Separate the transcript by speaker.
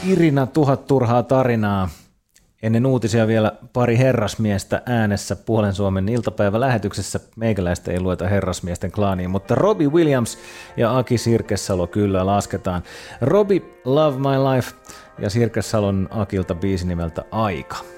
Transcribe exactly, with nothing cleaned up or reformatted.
Speaker 1: Irina, tuhat turhaa tarinaa. Ennen uutisia vielä pari herrasmiestä äänessä Puolen Suomen iltapäivälähetyksessä. Meikäläistä ei lueta herrasmiesten klaaniin, mutta Robbie Williams ja Aki Sirkesalo kyllä lasketaan. Robbie, Love My Life ja Sirkesalon Akilta biisi nimeltä Aika.